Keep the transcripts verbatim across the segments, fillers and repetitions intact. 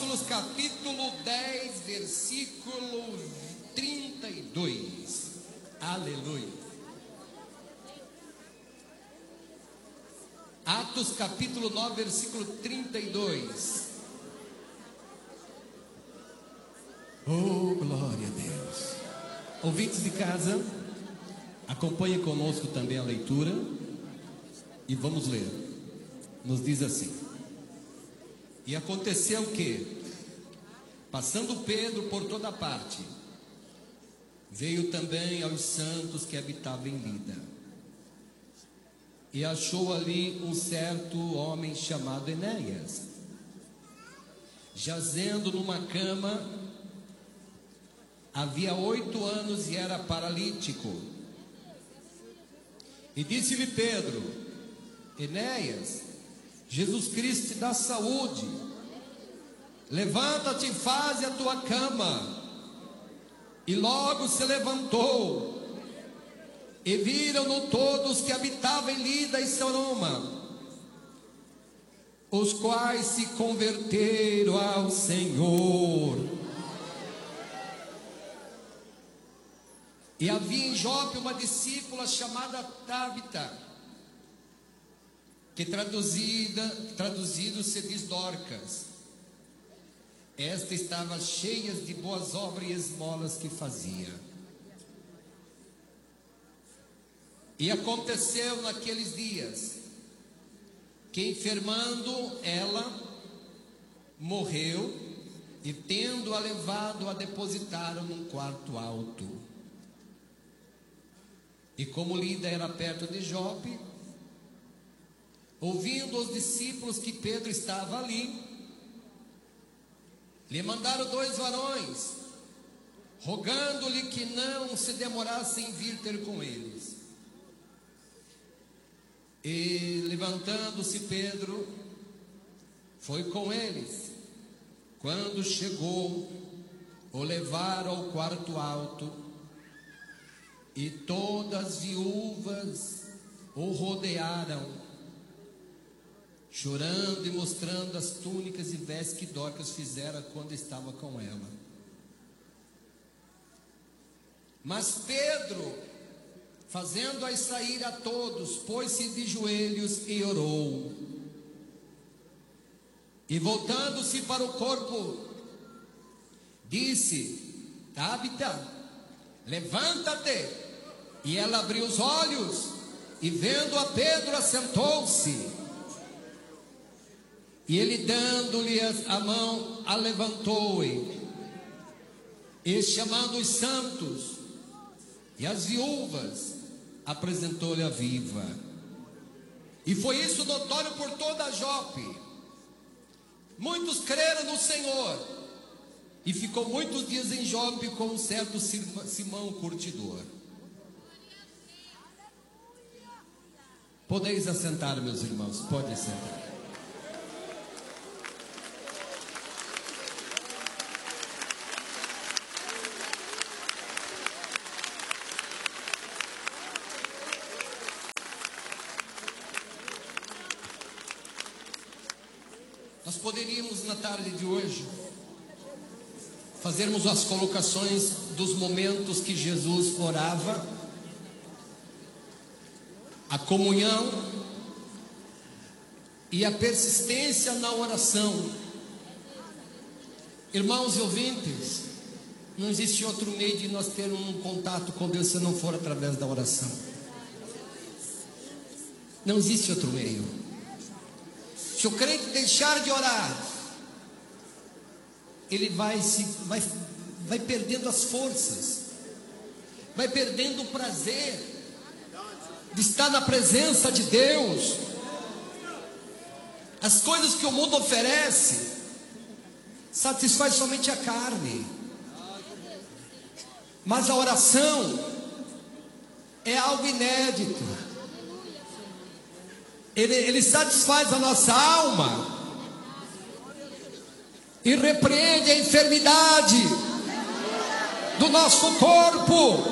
Apóstolos, capítulo dez, versículo trinta e dois. Aleluia. Atos, capítulo nove, versículo trinta e dois. Oh, glória a Deus. Ouvintes de casa, acompanhe conosco também a leitura e vamos ler. Nos diz assim: e aconteceu que, passando Pedro por toda parte, veio também aos santos que habitavam em Lida, e achou ali um certo homem chamado Enéas, jazendo numa cama, havia oito anos e era paralítico. E disse-lhe Pedro: Enéas, Jesus Cristo te dá saúde, levanta-te e faze a tua cama. E logo se levantou, e viram-no todos que habitavam em Lida e Saroma, os quais se converteram ao Senhor. E havia em Jope uma discípula chamada Tabita, que traduzida, traduzido se diz Dorcas. Esta estava cheia de boas obras e esmolas que fazia. E aconteceu naqueles dias que, enfermando ela, morreu, e tendo-a levado, a depositaram num quarto alto. E como Lida era perto de Jope, ouvindo os discípulos que Pedro estava ali, lhe mandaram dois varões, rogando-lhe que não se demorasse em vir ter com eles. E levantando-se Pedro, foi com eles. Quando chegou, o levaram ao quarto alto, e todas as viúvas o rodearam, chorando e mostrando as túnicas e vestes que Dorcas fizera quando estava com ela. Mas Pedro, fazendo-as sair a todos, pôs-se de joelhos e orou. E voltando-se para o corpo, disse: Tabita, levanta-te. E ela abriu os olhos, e vendo a Pedro, assentou-se. E ele, dando-lhe a mão, a levantou, e, e chamando os santos e as viúvas, apresentou-lhe a viva. E foi isso notório por toda a Jope. Muitos creram no Senhor, e ficou muitos dias em Jope com um certo Simão curtidor. Podeis assentar, meus irmãos, pode assentar. Nós poderíamos, na tarde de hoje, fazermos as colocações dos momentos que Jesus orava, a comunhão e a persistência na oração. Irmãos e ouvintes, não existe outro meio de nós termos um contato com Deus se não for através da oração. Não existe outro meio. Se o crente deixar de orar, ele vai, se, vai, vai perdendo as forças, vai perdendo o prazer de estar na presença de Deus. As coisas que o mundo oferece satisfaz somente a carne, mas a oração é algo inédito. Ele, ele satisfaz a nossa alma e repreende a enfermidade do nosso corpo.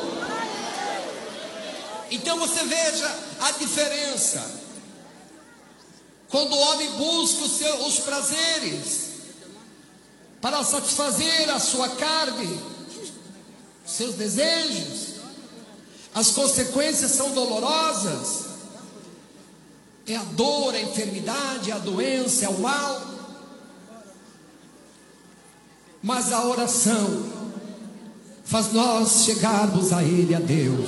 Então você veja a diferença. Quando o homem busca os, seus, os prazeres, para satisfazer a sua carne, seus desejos. As consequências são dolorosas. É a dor, a enfermidade, a doença, é o mal. Mas a oração faz nós chegarmos a Ele, a Deus.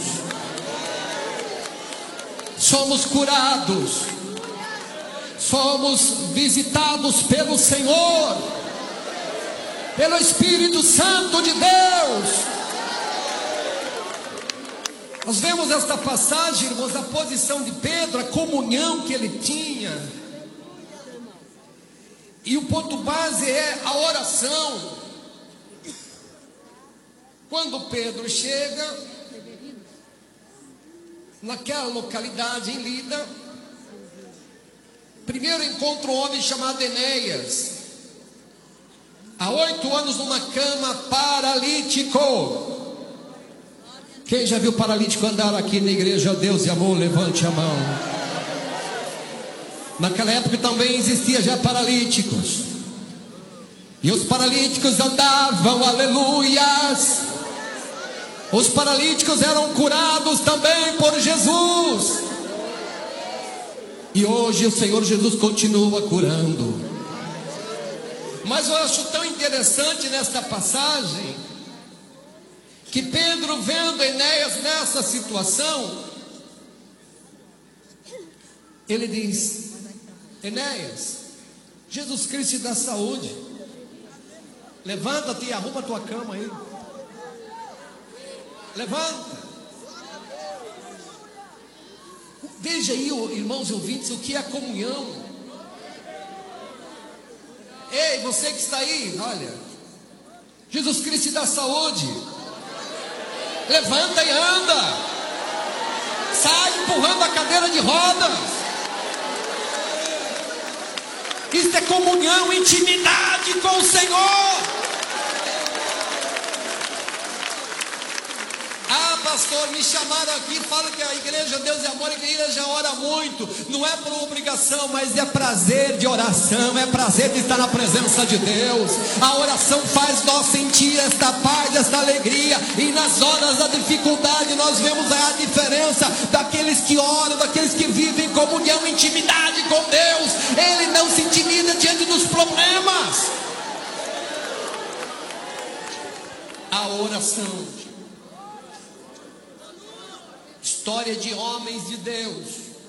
Somos curados, somos visitados pelo Senhor, pelo Espírito Santo de Deus. Nós vemos esta passagem, irmãos, a posição de Pedro, a comunhão que ele tinha. E o ponto base é a oração. Quando Pedro chega naquela localidade em Lida, primeiro encontra um homem chamado Enéas, há oito anos numa cama, paralítico. Quem já viu paralítico andar aqui na igreja Deus e Amor, levante a mão. Naquela época também existia já paralíticos, e os paralíticos andavam, aleluias. Os paralíticos eram curados também por Jesus, e hoje o Senhor Jesus continua curando. Mas eu acho tão interessante nesta passagem que Pedro, vendo Enéas nessa situação, ele diz: Enéas, Jesus Cristo te dá saúde, levanta-te e arruma a tua cama aí. Levanta. Veja aí, irmãos e ouvintes, o que é a comunhão. Ei, você que está aí, olha, Jesus Cristo te dá saúde. Levanta e anda. Sai empurrando a cadeira de rodas. Isso é comunhão, intimidade com o Senhor. Ah, pastor, me chamaram aqui, falam que a igreja Deus e Amor, a igreja ora muito. Não é por obrigação, mas é prazer de oração, é prazer de estar na presença de Deus. A oração faz nós sentir esta paz, esta alegria. E nas horas da dificuldade nós vemos a diferença daqueles que oram, daqueles que vivem em comunhão, intimidade com Deus. Ele não se intimida diante dos problemas. A oração. História de homens de Deus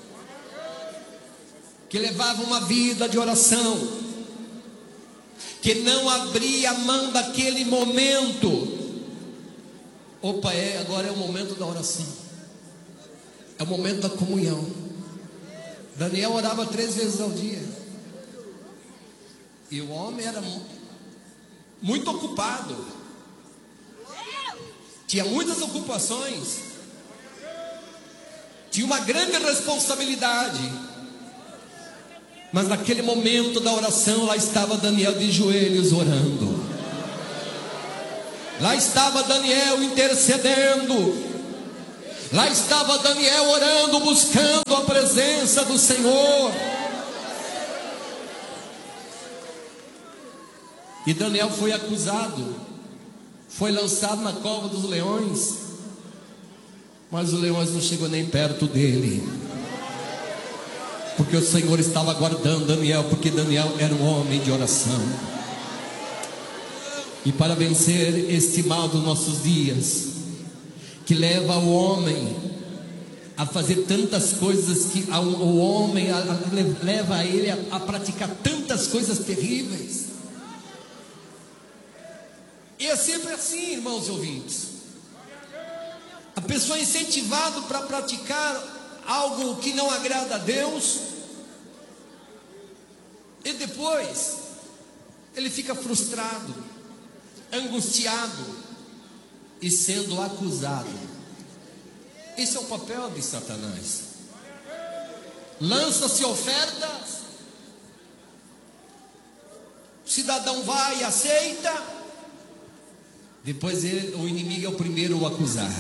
que levavam uma vida de oração, que não abria a mão daquele momento. Opa, é, agora é o momento da oração, é o momento da comunhão. Daniel orava três vezes ao dia, e o homem era muito ocupado, tinha muitas ocupações, tinha uma grande responsabilidade. Mas naquele momento da oração, lá estava Daniel de joelhos orando. Lá estava Daniel intercedendo. Lá estava Daniel orando, buscando a presença do Senhor. E Daniel foi acusado, foi lançado na cova dos leões. Mas os leões não chegou nem perto dele, porque o Senhor estava guardando Daniel, porque Daniel era um homem de oração. E para vencer este mal dos nossos dias, que leva o homem a fazer tantas coisas, que a, o homem a, a, leva ele a, a praticar tantas coisas terríveis. E é sempre assim, irmãos e ouvintes. A pessoa é incentivada para praticar algo que não agrada a Deus, e depois ele fica frustrado, angustiado e sendo acusado. Esse é o papel de Satanás. Lança-se ofertas, o cidadão vai e aceita, depois ele, o inimigo é o primeiro a acusar.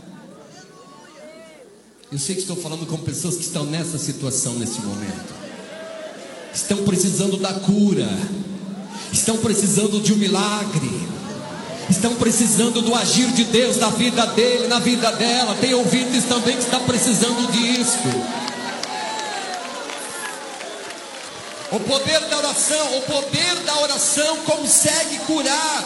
Eu sei que estou falando com pessoas que estão nessa situação nesse momento, estão precisando da cura, estão precisando de um milagre, estão precisando do agir de Deus na vida dele, na vida dela. Tem ouvintes também que estão precisando disso. O poder da oração, o poder da oração consegue curar.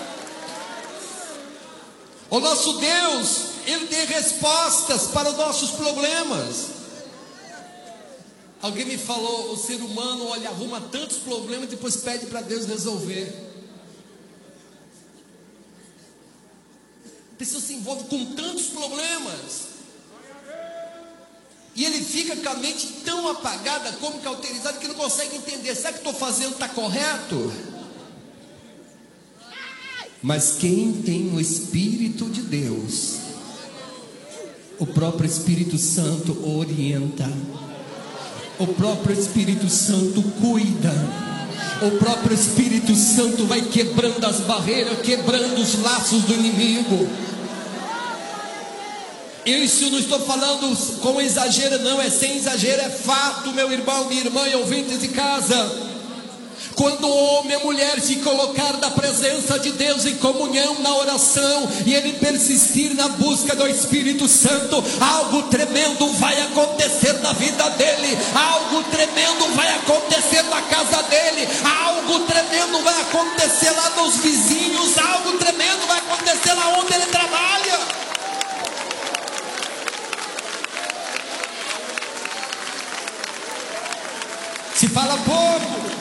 O nosso Deus, Ele tem respostas para os nossos problemas. Alguém me falou, o ser humano, olha, arruma tantos problemas e depois pede para Deus resolver. A pessoa se envolve com tantos problemas e ele fica com a mente tão apagada, como cauterizada, que não consegue entender. Será que estou fazendo está correto? Mas quem tem o Espírito de Deus, o próprio Espírito Santo orienta, o próprio Espírito Santo cuida, o próprio Espírito Santo vai quebrando as barreiras, quebrando os laços do inimigo. Isso não estou falando com exagero, não, é sem exagero, é fato, meu irmão, minha irmã e ouvintes de casa. Quando o homem e a mulher se colocar na presença de Deus em comunhão, na oração, e ele persistir na busca do Espírito Santo, algo tremendo vai acontecer na vida dele, algo tremendo vai acontecer na casa dele, algo tremendo vai acontecer lá nos vizinhos, algo tremendo vai acontecer lá onde ele trabalha. Se fala pouco.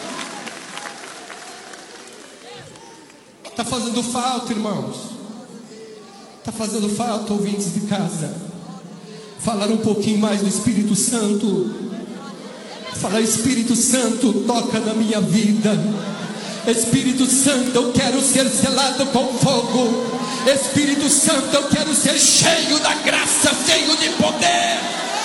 Está fazendo falta, irmãos. Está fazendo falta, ouvintes de casa, falar um pouquinho mais do Espírito Santo. Falar: Espírito Santo, toca na minha vida. Espírito Santo, eu quero ser selado com fogo. Espírito Santo, eu quero ser cheio da graça, cheio de poder.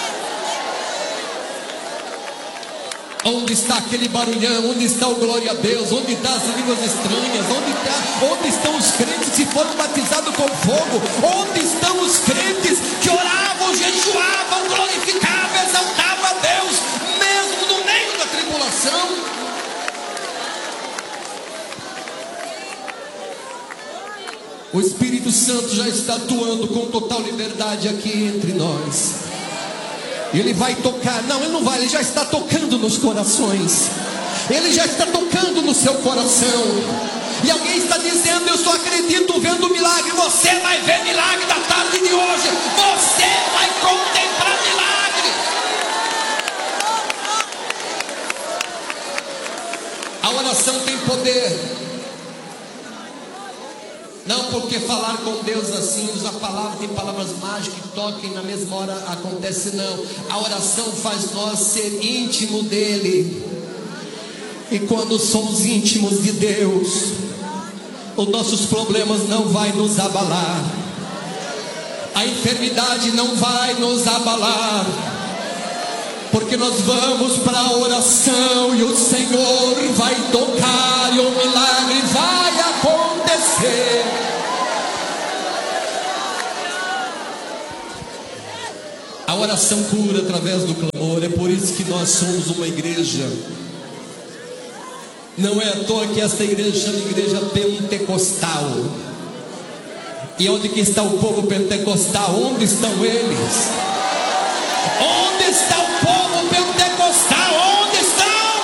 Onde está aquele barulhão? Onde está o glória a Deus? Onde estão as línguas estranhas? Onde, está, onde estão os crentes que foram batizados com fogo? Onde estão os crentes que oravam, jejuavam, glorificavam, exaltavam a Deus, mesmo no meio da tribulação? O Espírito Santo já está atuando com total liberdade aqui entre nós. Ele vai tocar, não, ele não vai, ele já está tocando nos corações. Ele já está tocando no seu coração. E alguém está dizendo: eu só acredito vendo milagre. Você vai ver milagre da tarde de hoje. Você vai contemplar milagre. A oração tem poder. Não porque falar com Deus assim, usar palavras, tem palavras mágicas que toquem na mesma hora, acontece não. A oração faz nós ser íntimo dele. E quando somos íntimos de Deus, os nossos problemas não vai nos abalar, a enfermidade não vai nos abalar, porque nós vamos para a oração e o Senhor vai tocar e o milagre vai acontecer. A oração cura através do clamor. É por isso que nós somos uma igreja. Não é à toa que esta igreja chama igreja pentecostal. E onde que está o povo pentecostal? Onde estão eles? Onde está o povo pentecostal? Onde estão?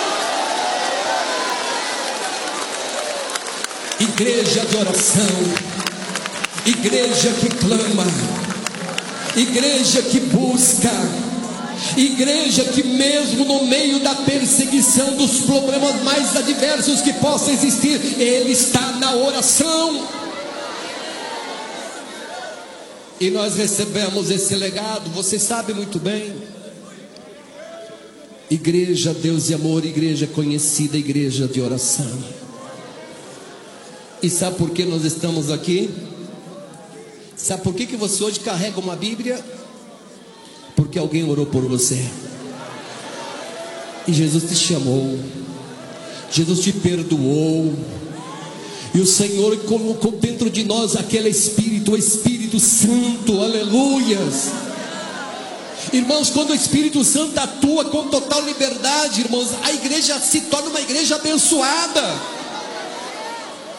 Igreja de oração, igreja que clama, igreja que busca, igreja que mesmo no meio da perseguição, dos problemas mais adversos que possam existir, ele está na oração. E nós recebemos esse legado, você sabe muito bem. Igreja Deus e Amor, igreja conhecida, igreja de oração. E sabe por que nós estamos aqui? Sabe por que que você hoje carrega uma Bíblia? Porque alguém orou por você. E Jesus te chamou, Jesus te perdoou. E o Senhor colocou dentro de nós aquele Espírito, o Espírito Santo, aleluias. Irmãos, quando o Espírito Santo atua com total liberdade, irmãos, a igreja se torna uma igreja abençoada.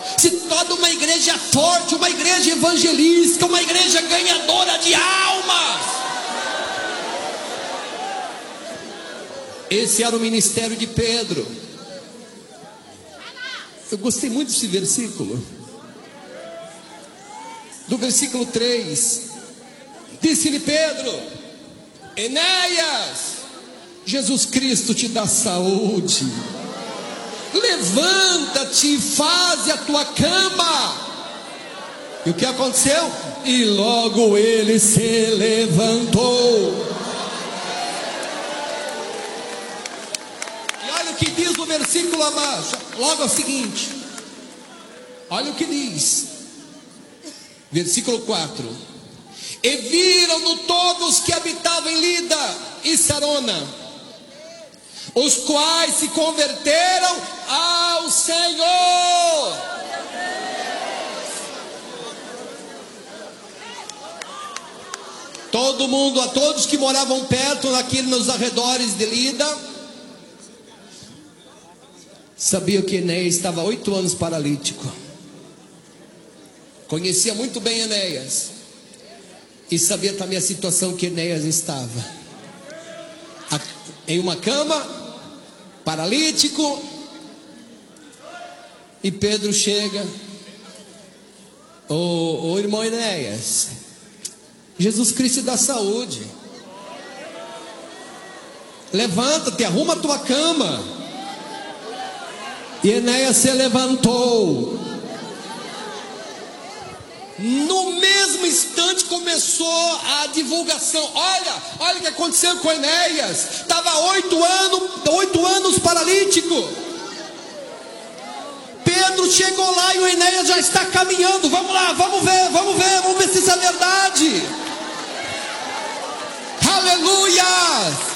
Se toda uma igreja forte, uma igreja evangelística, uma igreja ganhadora de almas. Esse era o ministério de Pedro. Eu gostei muito desse versículo. Do versículo três. Disse-lhe Pedro: Enéas, Jesus Cristo te dá saúde. Levanta-te e faze a tua cama. E o que aconteceu? E logo ele se levantou. E olha o que diz no versículo abaixo. Logo é o seguinte. Olha o que diz. Versículo quatro. E viram-no todos que habitavam em Lida e Sarona, os quais se converteram ao Senhor. Todo mundo, a todos que moravam perto, naquele, nos arredores de Lida, sabia que Enéas estava oito anos paralítico. Conhecia muito bem Enéas. E sabia também a situação que Enéas estava. Em uma cama, paralítico. E Pedro chega: Ô, ô irmão Enéas, Jesus Cristo dá saúde. Levanta-te, arruma a tua cama. E Enéas se levantou. No mesmo instante começou a divulgação. Olha, olha o que aconteceu com Enéas. Estava oito anos, oito anos paralítico. Pedro chegou lá e o Enéas já está caminhando. Vamos lá, vamos ver, vamos ver, vamos ver se isso é verdade. Aleluia!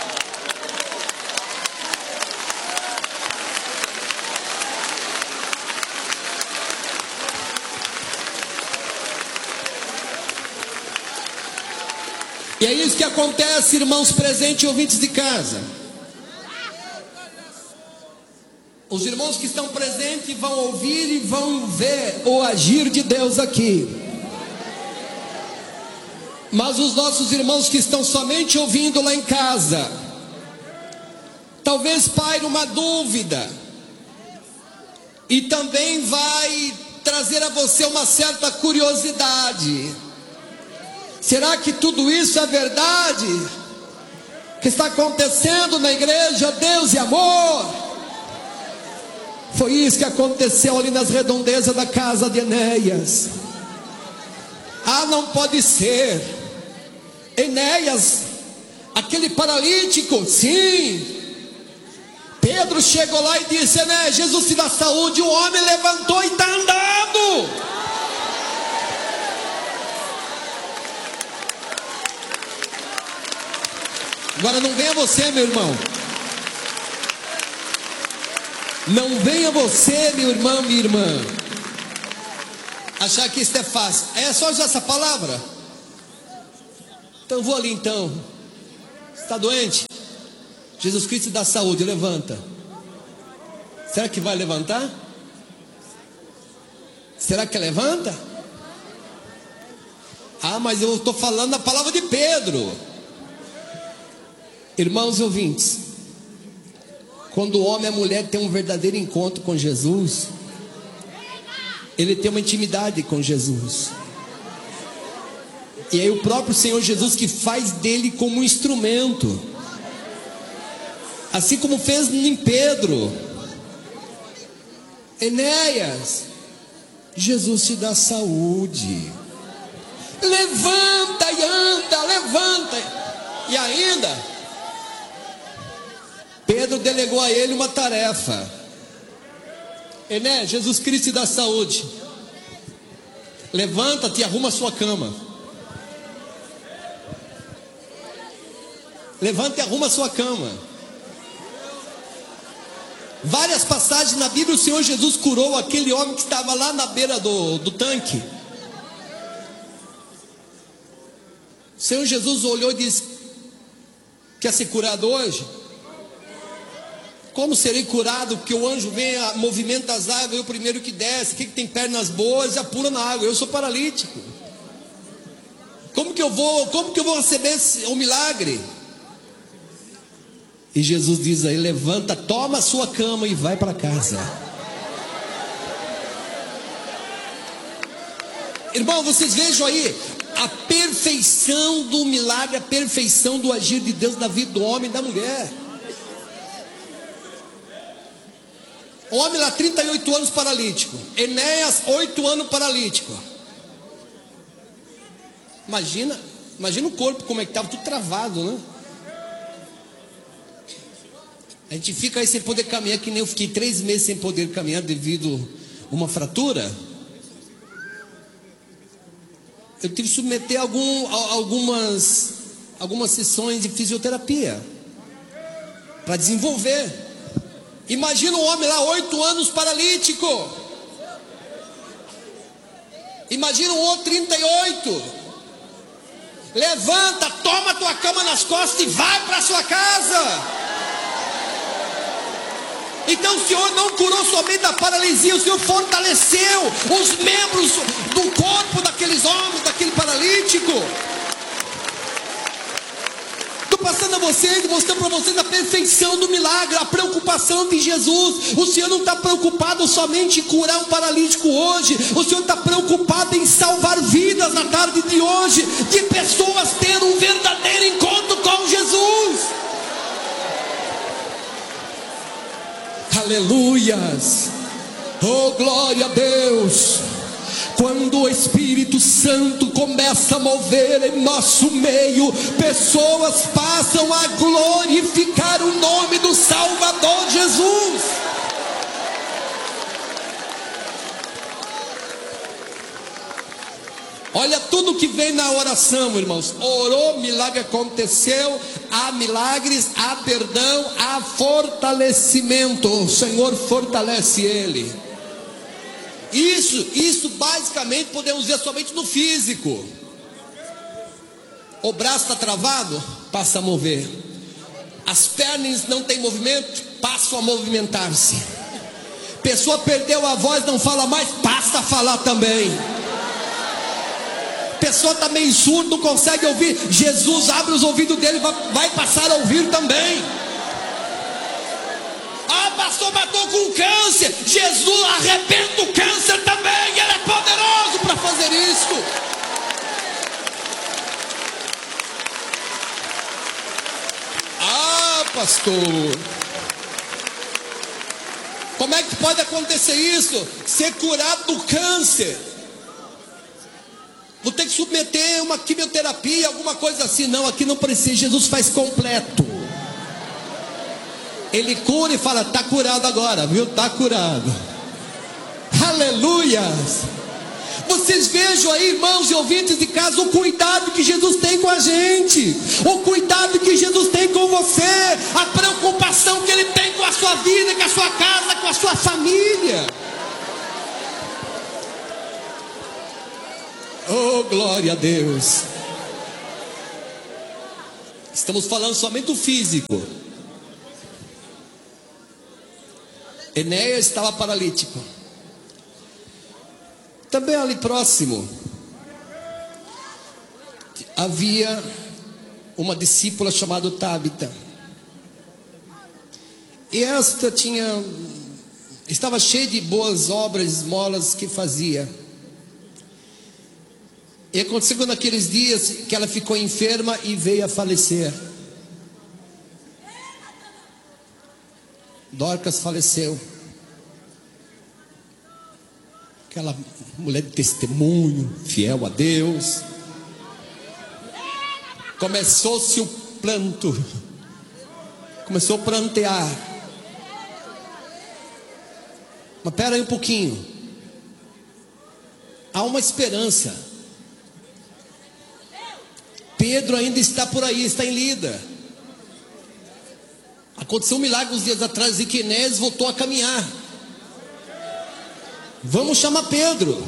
E é isso que acontece, irmãos presentes e ouvintes de casa. Os irmãos que estão presentes vão ouvir e vão ver o agir de Deus aqui. Mas os nossos irmãos que estão somente ouvindo lá em casa, talvez paire uma dúvida. E também vai trazer a você uma certa curiosidade. Será que tudo isso é verdade? Que está acontecendo na igreja Deus e Amor? Foi isso que aconteceu ali nas redondezas da casa de Enéas. Ah, não pode ser. Enéas, aquele paralítico, sim. Pedro chegou lá e disse: Enéas, Jesus te dá saúde. O homem levantou e está andando. Agora não venha você, meu irmão. Não venha você, meu irmão, minha irmã, achar que isso é fácil. É só usar essa palavra? Então vou ali então. Está doente? Jesus Cristo dá saúde, levanta. Será que vai levantar? Será que levanta? Ah, mas eu estou falando a palavra de Pedro. Irmãos e ouvintes, quando o homem e a mulher têm um verdadeiro encontro com Jesus, ele tem uma intimidade com Jesus. E aí o próprio Senhor Jesus que faz dele como um instrumento. Assim como fez em Pedro. Enéas, Jesus te dá saúde. Levanta e anda, levanta. E ainda Pedro delegou a ele uma tarefa. Enéas, Jesus Cristo te dá saúde. Levanta-te e arruma a sua cama. Levanta e arruma a sua cama. Várias passagens na Bíblia, o Senhor Jesus curou aquele homem que estava lá na beira do, do tanque. O Senhor Jesus olhou e disse: quer ser curado hoje? Como serei curado? Porque o anjo vem, movimenta as águas, eu primeiro que desce, que tem pernas boas, já pula na água. Eu sou paralítico. Como que eu vou, como que eu vou receber o milagre? E Jesus diz aí: levanta, toma a sua cama e vai para casa. Irmão, vocês vejam aí a perfeição do milagre, a perfeição do agir de Deus na vida do homem e da mulher. O homem lá, trinta e oito anos paralítico. Enéas, oito anos paralítico. Imagina, imagina o corpo como é que estava, tudo travado, né? A gente fica aí sem poder caminhar, que nem eu fiquei três meses sem poder caminhar devido a uma fratura. Eu tive que submeter algum, algumas, algumas sessões de fisioterapia para desenvolver. Imagina um homem lá, oito anos paralítico. Imagina um outro, trinta e oito. Levanta, toma a tua cama nas costas e vai para a sua casa. Então o Senhor não curou somente a paralisia, o Senhor fortaleceu os membros do corpo daqueles homens, daquele paralítico. Passando a vocês, mostrando para vocês a perfeição do milagre, a preocupação de Jesus. O Senhor não está preocupado somente em curar um paralítico hoje, o Senhor está preocupado em salvar vidas na tarde de hoje, de pessoas tendo um verdadeiro encontro com Jesus. Aleluias, oh glória a Deus. Quando o Espírito Santo começa a mover em nosso meio, pessoas passam a glorificar o nome do Salvador Jesus. Olha tudo que vem na oração, irmãos. Orou, milagre aconteceu. Há milagres, há perdão, há fortalecimento. O Senhor fortalece ele. Isso, isso basicamente podemos ver somente no físico. O braço está travado, passa a mover. As pernas não têm movimento, passam a movimentar-se. Pessoa perdeu a voz, não fala mais, passa a falar também. Pessoa está meio surdo, não consegue ouvir, Jesus abre os ouvidos dele, vai, vai passar a ouvir também. Ah, pastor, matou com câncer. Jesus arrebenta o câncer também. Ele é poderoso para fazer isso. Ah, pastor, como é que pode acontecer isso? Ser curado do câncer. Vou ter que submeter uma quimioterapia, alguma coisa assim. Não, aqui não precisa. Jesus faz completo. Ele cura e fala: está curado agora, viu? Está curado. Aleluia. Vocês vejam aí, irmãos e ouvintes de casa, o cuidado que Jesus tem com a gente, o cuidado que Jesus tem com você, a preocupação que Ele tem com a sua vida, com a sua casa, com a sua família. Oh, glória a Deus. Estamos falando somente do físico. Enéas estava paralítico. Também ali próximo havia uma discípula chamada Tábita. E esta tinha, estava cheia de boas obras, esmolas que fazia. E aconteceu naqueles dias que ela ficou enferma e veio a falecer. Dorcas faleceu. Aquela mulher de testemunho, fiel a Deus. Começou-se o planto. Começou a plantear. Mas espera aí um pouquinho. Há uma esperança. Pedro ainda está por aí, está em Lida. Aconteceu um milagre uns dias atrás e que Enéas voltou a caminhar. Vamos chamar Pedro.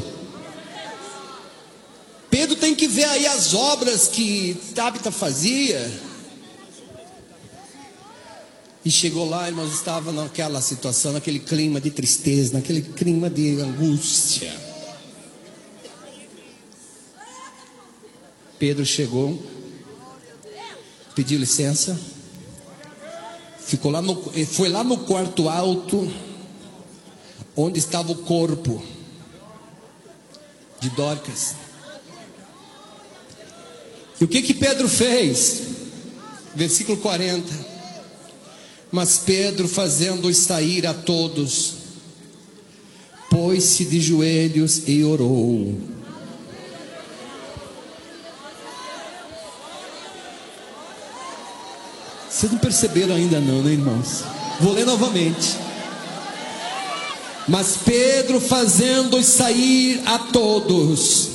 Pedro tem que ver aí as obras que Tábita fazia. E chegou lá, irmãos, estava naquela situação, naquele clima de tristeza, naquele clima de angústia. Pedro chegou, pediu licença, ficou lá no, foi lá no quarto alto, onde estava o corpo de Dorcas. E o que que Pedro fez? Versículo quarenta. Mas Pedro, fazendo-os sair a todos, pôs-se de joelhos e orou. Vocês não perceberam ainda não, né, irmãos? Vou ler novamente. Mas Pedro, fazendo-os sair a todos,